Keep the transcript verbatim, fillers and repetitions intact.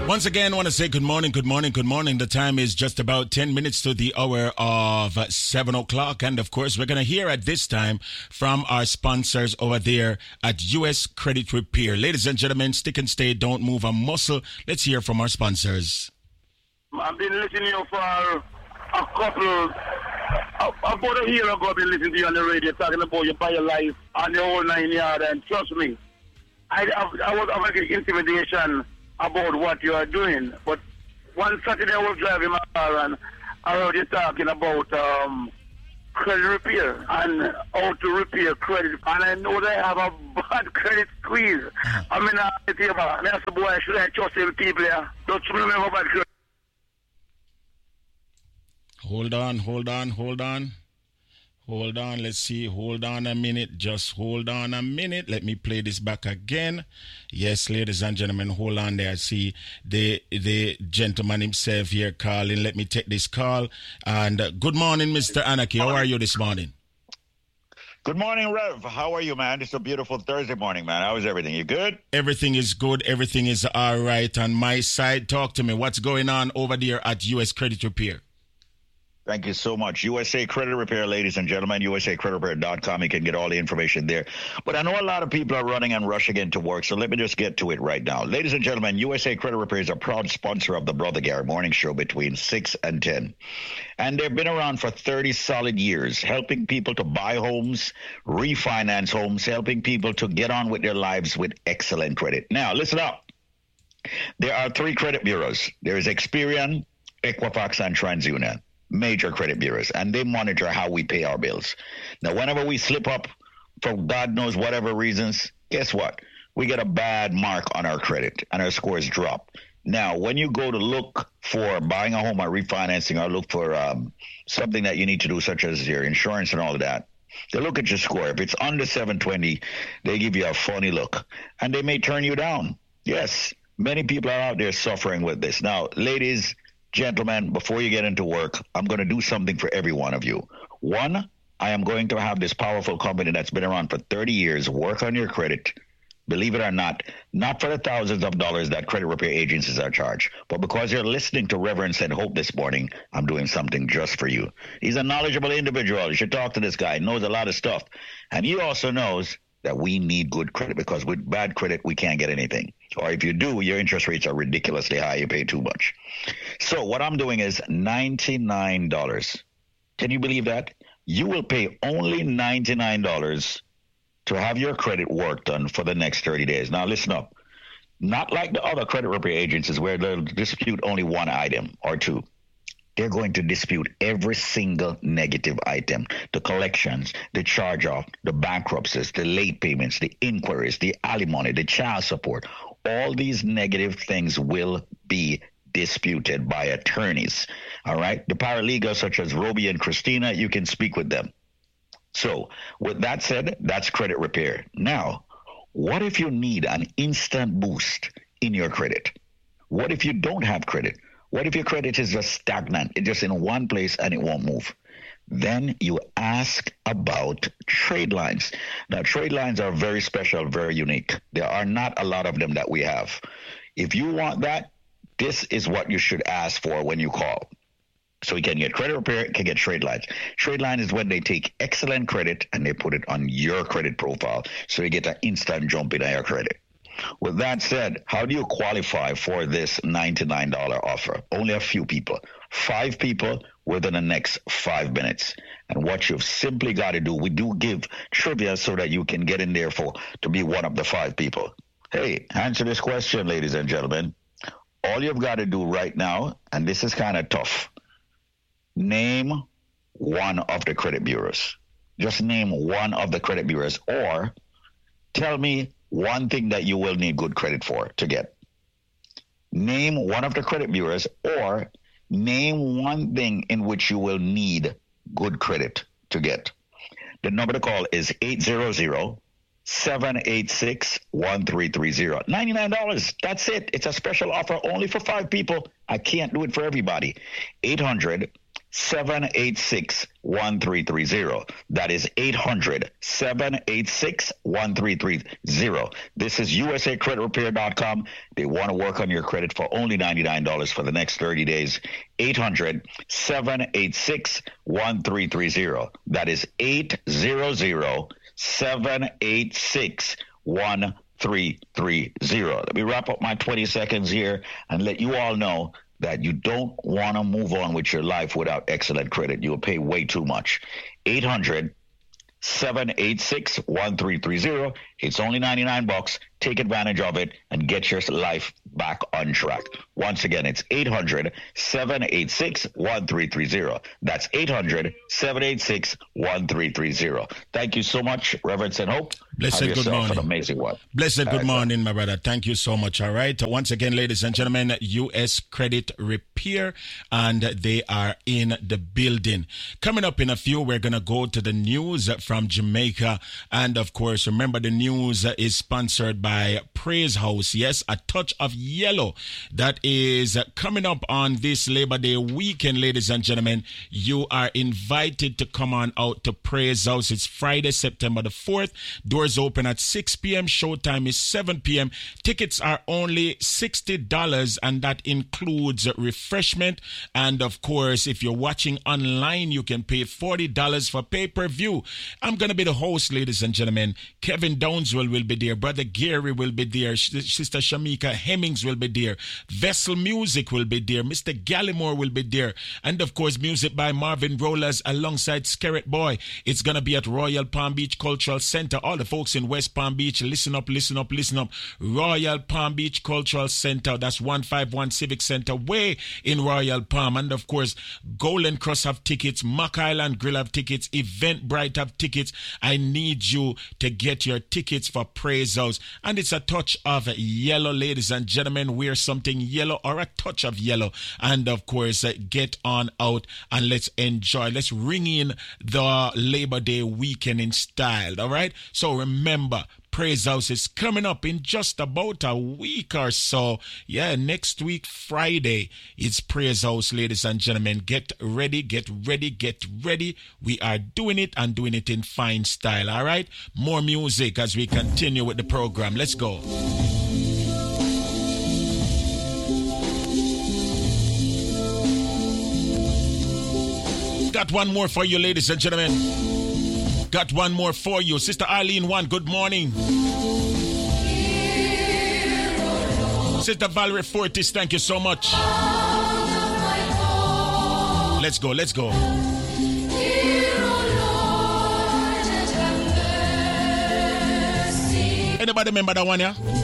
Once again, I want to say good morning, good morning, good morning. The time is just about ten minutes to the hour of seven o'clock. And of course, we're going to hear at this time from our sponsors over there at U S Credit Repair. Ladies and gentlemen, stick and stay, don't move a muscle. Let's hear from our sponsors. I've been listening to you for a couple, about a year ago, I've been listening to you on the radio talking about your buy your life and the whole nine yard. And trust me, I, I, I was having intimidation about what you are doing. But one Saturday I was driving my car and I heard you talking about um, credit repair and how to repair credit. And I know they have a bad credit squeeze. Uh-huh. I mean, I tell you, man, I said, boy, should I trust them people here? Don't you remember bad credit? Hold on, hold on, hold on. Hold on, let's see. Hold on a minute. Just hold on a minute. Let me play this back again. Yes, ladies and gentlemen, hold on there. I see the the gentleman himself here calling. Let me take this call. And uh, good morning, Mister Anarchy. How are you this morning? Good morning, Rev. How are you, man? It's a beautiful Thursday morning, man. How is everything? You good? Everything is good. Everything is all right on my side. Talk to me. What's going on over there at U S Credit Repair? Thank you so much. U S A Credit Repair, ladies and gentlemen, U S A credit repair dot com. You can get all the information there. But I know a lot of people are running and rushing into work, so let me just get to it right now. Ladies and gentlemen, U S A Credit Repair is a proud sponsor of the Brother Gary Morning Show between six and ten. And they've been around for thirty solid years, helping people to buy homes, refinance homes, helping people to get on with their lives with excellent credit. Now, listen up. There are three credit bureaus. There is Experian, Equifax, and TransUnion. Major credit bureaus, and they monitor how we pay our bills. Now, whenever we slip up for God knows whatever reasons, guess what? We get a bad mark on our credit, and our scores drop. Now, when you go to look for buying a home or refinancing or look for um, something that you need to do, such as your insurance and all of that, they look at your score. If it's under seven twenty, they give you a funny look, and they may turn you down. Yes, many people are out there suffering with this. Now, ladies, gentlemen, before you get into work, I'm going to do something for every one of you. One, I am going to have this powerful company that's been around for thirty years work on your credit. Believe it or not, not for the thousands of dollars that credit repair agencies are charged, but because you're listening to Reverend Said Hope this morning, I'm doing something just for you. He's a knowledgeable individual. You should talk to this guy. He knows a lot of stuff. And he also knows that we need good credit, because with bad credit, we can't get anything. Or if you do, your interest rates are ridiculously high. You pay too much. So what I'm doing is ninety-nine dollars. Can you believe that? You will pay only ninety-nine dollars to have your credit work done for the next thirty days. Now, listen up. Not like the other credit repair agencies where they'll dispute only one item or two. They're going to dispute every single negative item, the collections, the charge-off, the bankruptcies, the late payments, the inquiries, the alimony, the child support. All these negative things will be disputed by attorneys, all right? The paralegals such as Roby and Christina, you can speak with them. So with that said, that's credit repair. Now, what if you need an instant boost in your credit? What if you don't have credit? What if your credit is just stagnant? It's just in one place and it won't move? Then you ask about trade lines. Now, trade lines are very special, very unique. There are not a lot of them that we have. If you want that, this is what you should ask for when you call. So you can get credit repair, you can get trade lines. Trade line is when they take excellent credit and they put it on your credit profile, so you get an instant jump in your credit. With that said, how do you qualify for this ninety-nine dollars offer? Only a few people, five people within the next five minutes. And what you've simply got to do, we do give trivia so that you can get in there for to be one of the five people. Hey, answer this question, ladies and gentlemen. All you've got to do right now, and this is kind of tough, name one of the credit bureaus. Just name one of the credit bureaus, or tell me one thing that you will need good credit for to get. Name one of the credit bureaus, or name one thing in which you will need good credit to get. The number to call is eight hundred, seven eight six, one three three zero. ninety-nine dollars. That's it. It's a special offer only for five people. I can't do it for everybody. eight hundred, seven eight six, one three three zero. That is eight hundred, seven eight six, one three three zero. This is U S A Credit Repair dot com. They want to work on your credit for only ninety-nine dollars for the next thirty days. eight hundred, seven eight six, one three three zero. That is eight hundred, seven eight six, one three three zero. Let me wrap up my twenty seconds here and let you all know that you don't want to move on with your life without excellent credit. You'll pay way too much. eight hundred, seven eight six, one three three zero. It's only ninety-nine bucks. Take advantage of it and get your life back on track. Once again, it's eight hundred, seven eight six, one three three zero. That's eight hundred, seven eight six, one three three zero. Thank you so much, Reverend Saint Hope. Blessed Have good morning. An amazing one. Blessed good right, morning, my brother. Thank you so much. All right. Once again, ladies and gentlemen, U S Credit Repair, and they are in the building. Coming up in a few, we're going to go to the news from Jamaica. And of course, remember the news is sponsored by Praise House. Yes, a touch of yellow. That is coming up on this Labor Day weekend, ladies and gentlemen. You are invited to come on out to Praise House. It's Friday, September the fourth. Doors open at six p.m. Showtime is seven p.m. Tickets are only sixty dollars, and that includes refreshment. And of course, if you're watching online, you can pay forty dollars for pay-per-view. I'm going to be the host, ladies and gentlemen. Kevin Downswell will be there. Brother Gary will be there. Sister Shamika Hemmings will be there. Vessel Music will be there. Mister Gallimore will be there. And of course, music by Marvin Rollers alongside Skerrit Boy. It's going to be at Royal Palm Beach Cultural Center. All the folks in West Palm Beach, listen up, listen up, listen up. Royal Palm Beach Cultural Center. That's one fifty-one Civic Center, way in Royal Palm. And of course, Golden Cross have tickets. Mack Island Grill have tickets. Eventbrite have tickets. I need you to get your tickets for Praise House. And it's a touch of yellow, ladies and gentlemen. Wear something yellow or a touch of yellow. And of course, uh, get on out and let's enjoy. Let's ring in the Labor Day weekend in style. All right. So remember, Praise House is coming up in just about a week or so. Yeah, next week, Friday, it's Praise House, ladies and gentlemen. Get ready, get ready, get ready. We are doing it and doing it in fine style, all right? More music as we continue with the program. Let's go. Got one more for you, ladies and gentlemen. Got one more for you. Sister Arlene One, good morning. Sister Valerie Fortis, thank you so much. Let's go, let's go. Anybody remember that one, yeah?